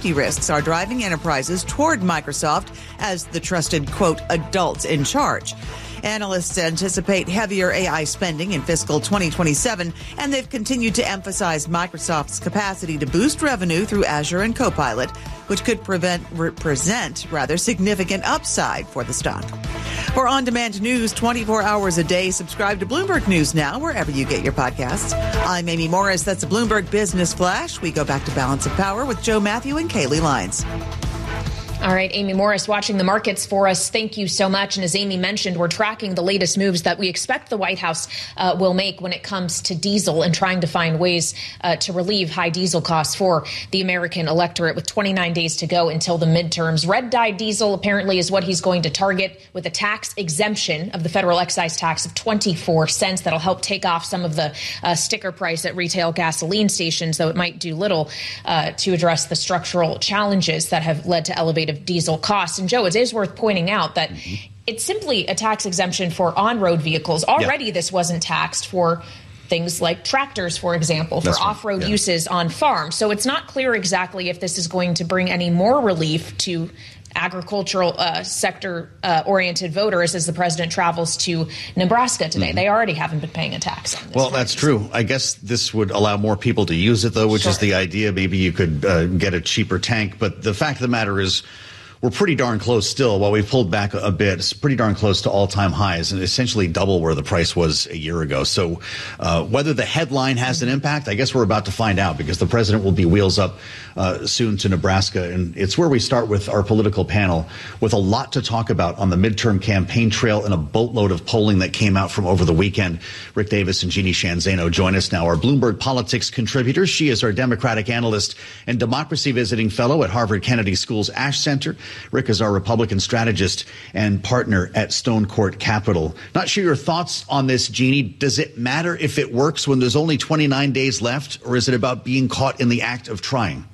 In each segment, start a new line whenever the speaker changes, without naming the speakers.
safety risks are driving enterprises toward Microsoft as the trusted, quote, adult in charge. Analysts anticipate heavier AI spending in fiscal 2027, and they've continued to emphasize Microsoft's capacity to boost revenue through Azure and Copilot, which could present significant upside for the stock. For on-demand news 24 hours a day, subscribe to Bloomberg News Now, wherever you get your podcasts. I'm Amy Morris. That's a Bloomberg Business Flash. We go back to Balance of Power with Joe Matthew and Kaylee Lyons.
All right, Amy Morris watching the markets for us. Thank you so much. And as Amy mentioned, we're tracking the latest moves that we expect the White House will make when it comes to diesel and trying to find ways to relieve high diesel costs for the American electorate with 29 days to go until the midterms. Red dye diesel apparently is what he's going to target with a tax exemption of the federal excise tax of 24 cents. That'll help take off some of the sticker price at retail gasoline stations, though it might do little to address the structural challenges that have led to elevated diesel costs. And Joe, it is worth pointing out that it's simply a tax exemption for on-road vehicles. Already this wasn't taxed for things like tractors, for example, for off-road uses on farms. So it's not clear exactly if this is going to bring any more relief to agricultural sector oriented voters as the president travels to Nebraska today. They already haven't been paying a tax on this.
Well, that's true. I guess this would allow more people to use it, though, which is the idea. Maybe you could get a cheaper tank. But the fact of the matter is, we're pretty darn close still. While we've pulled back a bit, it's pretty darn close to all-time highs and essentially double where the price was a year ago. So whether the headline has an impact, I guess we're about to find out, because the president will be wheels up soon to Nebraska. And it's where we start with our political panel with a lot to talk about on the midterm campaign trail and a boatload of polling that came out from over the weekend. Rick Davis and Jeannie Shanzano join us now, our Bloomberg Politics contributor. She is our Democratic analyst and democracy visiting fellow at Harvard Kennedy School's Ash Center. Rick is our Republican strategist and partner at Stone Court Capital. Not sure your thoughts on this, Jeannie. Does it matter if it works when there's only 29 days left, or is it about being caught in the act of trying?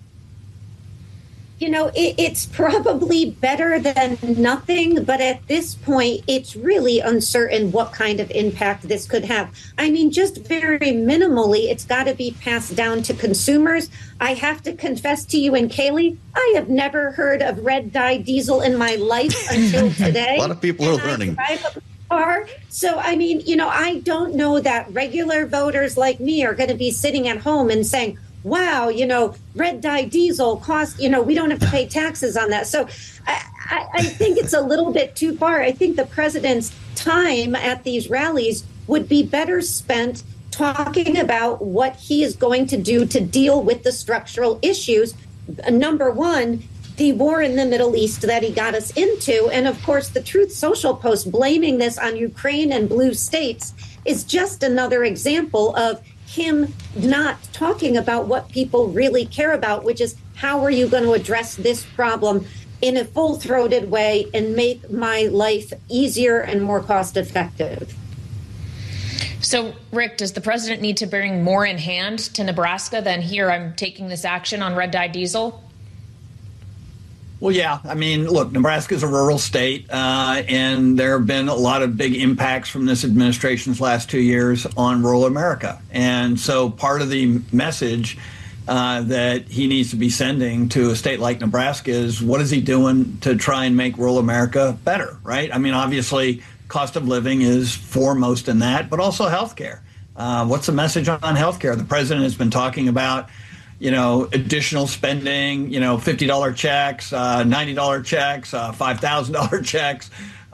You know, it's probably better than nothing, but at this point, it's really uncertain what kind of impact this could have. I mean, just very minimally, it's got to be passed down to consumers. I have to confess to you and Kaylee, I have never heard of red dye diesel in my life until today.
A lot of people are learning.
So, I mean, you know, I don't know that regular voters like me are going to be sitting at home and saying, wow, you know, red dye diesel cost, you know, we don't have to pay taxes on that. So I think it's a little bit too far. I think the president's time at these rallies would be better spent talking about what he is going to do to deal with the structural issues. Number one, the war in the Middle East that he got us into. And of course, the Truth Social post blaming this on Ukraine and blue states is just another example of him not talking about what people really care about, which is how are you going to address this problem in a full-throated way and make my life easier and more cost-effective.
So, Rick, does the president need to bring more in hand to Nebraska than here, I'm taking this action on red dye diesel?
Well, yeah. I mean, look, Nebraska is a rural state, and there have been a lot of big impacts from this administration's last 2 years on rural America. And so part of the message that he needs to be sending to a state like Nebraska is, what is he doing to try and make rural America better, right? I mean, obviously, cost of living is foremost in that, but also health care. What's the message on health care? The president has been talking about, you know, additional spending, you know, $50 checks, $90 checks, $5,000 checks,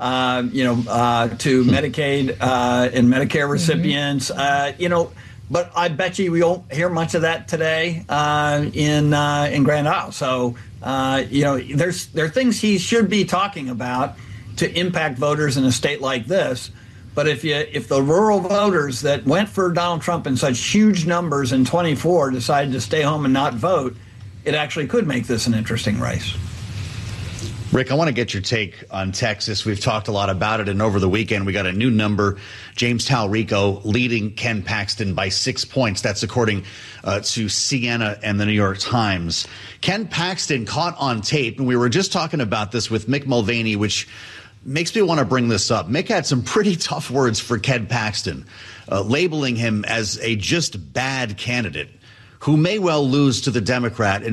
to Medicaid and Medicare recipients, you know, but I bet you we won't hear much of that today in Grand Isle. So, you know, there are things he should be talking about to impact voters in a state like this. But if the rural voters that went for Donald Trump in such huge numbers in 24 decided to stay home and not vote, it actually could make this an interesting race.
Rick, I want to get your take on Texas. We've talked a lot about it, and over the weekend we got a new number. James Talrico leading Ken Paxton by 6 points. That's according to Siena and the New York Times. Ken Paxton caught on tape, and we were just talking about this with Mick Mulvaney, which makes me want to bring this up. Mick had some pretty tough words for Ken Paxton, labeling him as a just bad candidate who may well lose to the Democrat and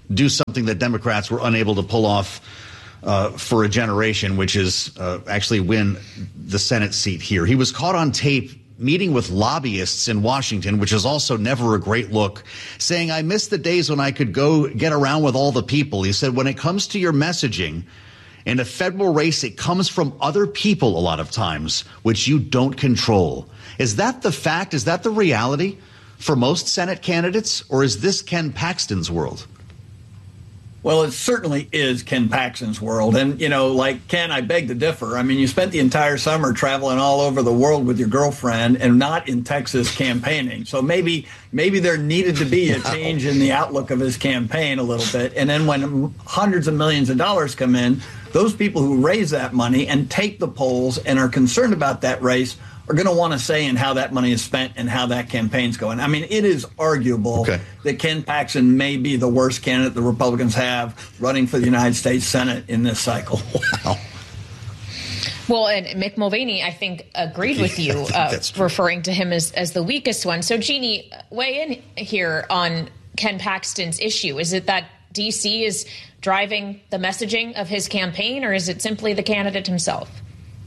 do something that Democrats were unable to pull off for a generation, which is actually win the Senate seat here. He was caught on tape meeting with lobbyists in Washington, which is also never a great look, saying, I miss the days when I could go get around with all the people. He said, when it comes to your messaging in a federal race, it comes from other people a lot of times, which you don't control. Is that the fact? Is that the reality for most Senate candidates? Or is this Ken Paxton's world?
Well, it certainly is Ken Paxton's world. And, like Ken, I beg to differ. I mean, you spent the entire summer traveling all over the world with your girlfriend and not in Texas campaigning. So maybe there needed to be a change in the outlook of his campaign a little bit. And then when hundreds of millions of dollars come in, those people who raise that money and take the polls and are concerned about that race are going to want to say in how that money is spent and how that campaign's going. I mean, it is arguable that Ken Paxton may be the worst candidate the Republicans have running for the United States Senate in this cycle. Wow.
Well, and Mick Mulvaney, I think, agreed with you, referring to him as the weakest one. So, Jeannie, weigh in here on Ken Paxton's issue. Is it that D.C. is driving the messaging of his campaign, or is it simply the candidate himself?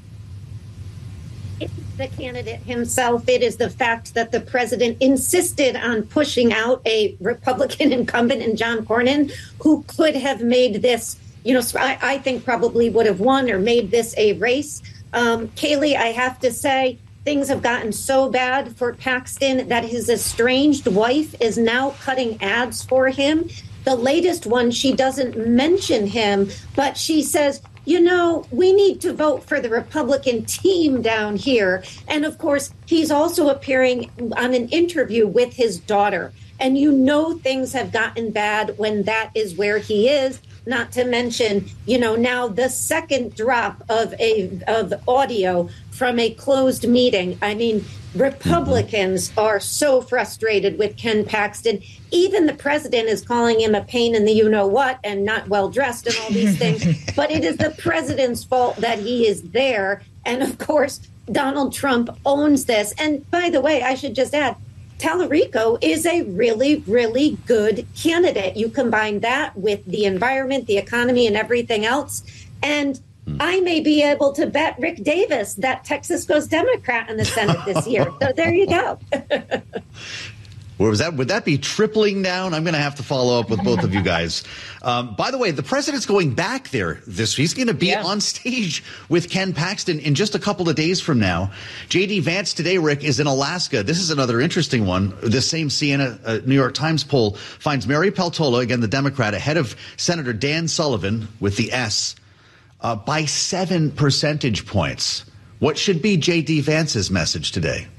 It's the candidate himself. It is the fact that the president insisted on pushing out a Republican incumbent in John Cornyn, who could have made this, I think probably would have won or made this a race. Kayleigh, I have to say, things have gotten so bad for Paxton that his estranged wife is now cutting ads for him. The latest one, she doesn't mention him, but she says, we need to vote for the Republican team down here. And of course, he's also appearing on an interview with his daughter. And things have gotten bad when that is where he is. Not to mention, now the second drop of audio from a closed meeting. I mean, Republicans are so frustrated with Ken Paxton. Even the president is calling him a pain in the you-know-what and not well-dressed and all these things. But it is the president's fault that he is there. And, of course, Donald Trump owns this. And, by the way, I should just add, Tallarico is a really, really good candidate. You combine that with the environment, the economy, and everything else. And I may be able to bet Rick Davis that Texas goes Democrat in the Senate this year. So there you go.
Where was that? Would that be tripling down? I'm going to have to follow up with both of you guys. By the way, the president's going back there he's going to be on stage with Ken Paxton in just a couple of days from now. J.D. Vance today, Rick, is in Alaska. This is another interesting one. The same CNN New York Times poll finds Mary Peltola, again, the Democrat, ahead of Senator Dan Sullivan with the S by 7 percentage points. What should be J.D. Vance's message today?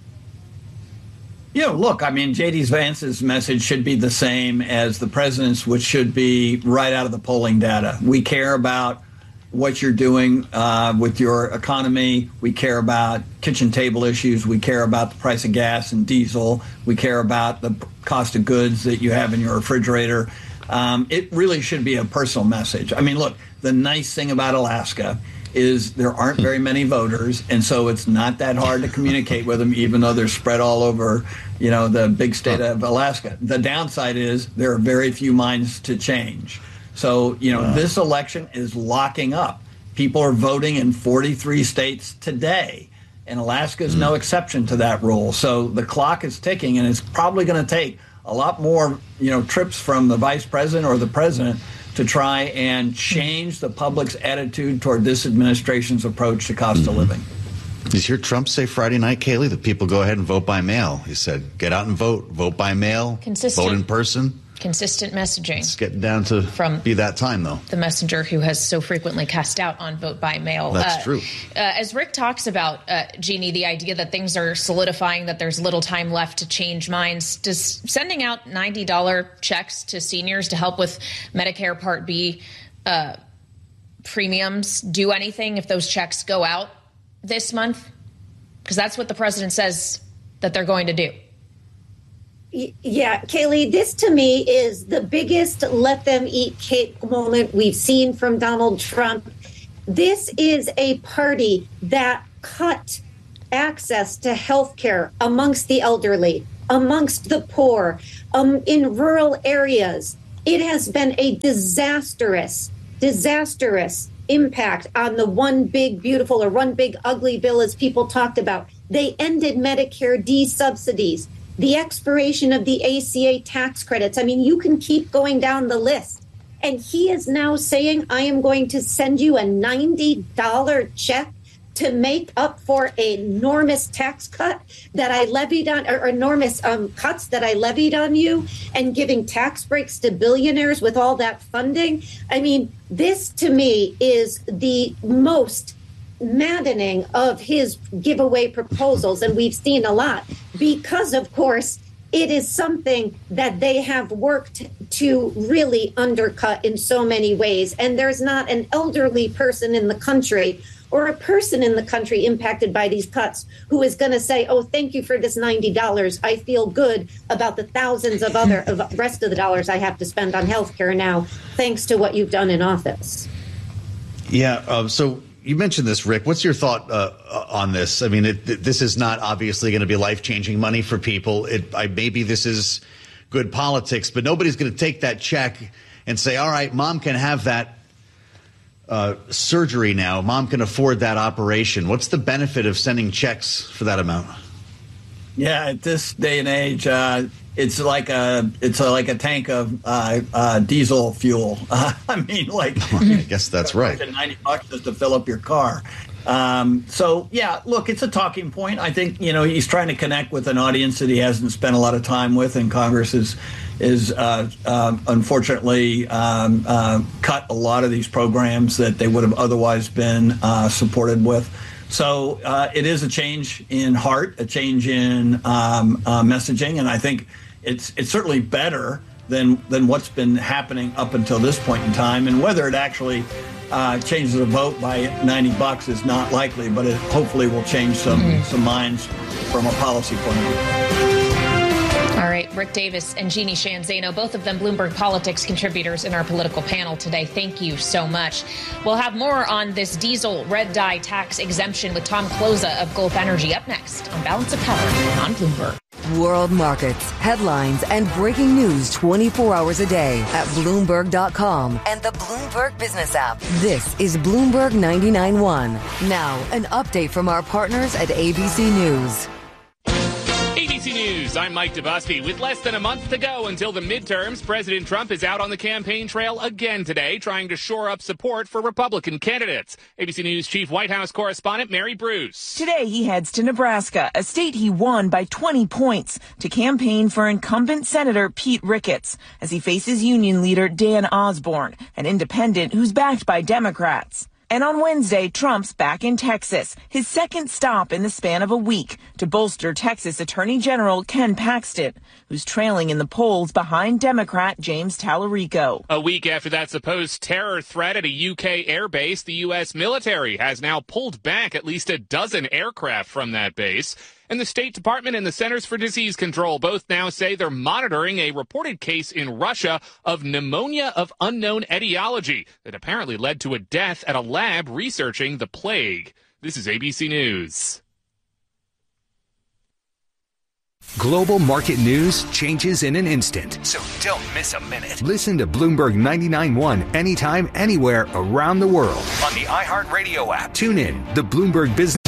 Look, I mean, J.D. Vance's message should be the same as the president's, which should be right out of the polling data. We care about what you're doing with your economy. We care about kitchen table issues. We care about the price of gas and diesel. We care about the cost of goods that you have in your refrigerator. It really should be a personal message. I mean, look, the nice thing about Alaska is there aren't very many voters, and so it's not that hard to communicate with them, even though they're spread all over, the big state of Alaska. The downside is there are very few minds to change. So, this election is locking up. People are voting in 43 states today, and Alaska is no exception to that rule. So the clock is ticking, and it's probably going to take a lot more, trips from the vice president or the president to try and change the public's attitude toward this administration's approach to cost of living.
Did you hear Trump say Friday night, Kayleigh, that people go ahead and vote by mail? He said, get out and vote by mail, vote in person.
Consistent messaging.
It's getting down to be that time, though.
The messenger who has so frequently cast doubt on vote by mail.
That's true.
As Rick talks about, Jeannie, the idea that things are solidifying, that there's little time left to change minds, does sending out $90 checks to seniors to help with Medicare Part B premiums do anything if those checks go out this month? Because that's what the president says that they're going to do.
Yeah, Kayleigh, this to me is the biggest let them eat cake moment we've seen from Donald Trump. This is a party that cut access to health care amongst the elderly, amongst the poor, in rural areas. it has been a disastrous impact on the one big beautiful or one big ugly bill, as people talked about. They ended Medicare D subsidies, the expiration of the ACA tax credits. I mean, you can keep going down the list. And he is now saying, I am going to send you a $90 check to make up for an enormous tax cut that I levied on, or enormous cuts that I levied on you, and giving tax breaks to billionaires with all that funding. I mean, this to me is the most maddening of his giveaway proposals. And we've seen a lot because, of course, it is something that they have worked to really undercut in so many ways. And there's not an elderly person in the country or a person in the country impacted by these cuts who is going to say, oh, thank you for this $90. I feel good about the thousands of rest of the dollars I have to spend on healthcare now, thanks to what you've done in office.
Yeah. So you mentioned this, Rick. What's your thought on this? I mean, this is not obviously going to be life-changing money for people. Maybe this is good politics, but nobody's going to take that check and say, all right, mom can have that surgery now. Mom can afford that operation. What's the benefit of sending checks for that amount? Yeah,
at this day and age, it's like a tank of diesel fuel. I mean,
I guess that's right.
$90 just to fill up your car. So yeah, look, it's a talking point. I think he's trying to connect with an audience that he hasn't spent a lot of time with, and Congress is unfortunately cut a lot of these programs that they would have otherwise been supported with. So it is a change in heart, a change in messaging, and I think it's certainly better than what's been happening up until this point in time. And whether it actually changes the vote by $90 is not likely, but it hopefully will change some minds from a policy point of view.
All right, Rick Davis and Jeannie Sheehan Zaino, both of them Bloomberg Politics contributors in our political panel today. Thank you so much. We'll have more on this diesel red dye tax exemption with Tom Kloza of Gulf Energy up next on Balance of Power on Bloomberg.
World markets, headlines, and breaking news 24 hours a day at Bloomberg.com and the Bloomberg Business app. This is Bloomberg 99.1. Now, an update from our partners at ABC News.
ABC News, I'm Mike DeBusby. With less than a month to go until the midterms, President Trump is out on the campaign trail again today, trying to shore up support for Republican candidates. ABC News Chief White House correspondent Mary Bruce.
Today he heads to Nebraska, a state he won by 20 points, to campaign for incumbent Senator Pete Ricketts as he faces union leader Dan Osborne, an independent who's backed by Democrats. And on Wednesday, Trump's back in Texas, his second stop in the span of a week to bolster Texas Attorney General Ken Paxton, who's trailing in the polls behind Democrat James Tallarico.
A week after that supposed terror threat at a UK airbase, the U.S. military has now pulled back at least a dozen aircraft from that base. And the State Department and the Centers for Disease Control both now say they're monitoring a reported case in Russia of pneumonia of unknown etiology that apparently led to a death at a lab researching the plague. This is ABC News.
Global market news changes in an instant. So don't miss a minute. Listen to Bloomberg 99.1 anytime, anywhere around the world on the iHeartRadio app. Tune in, the Bloomberg Business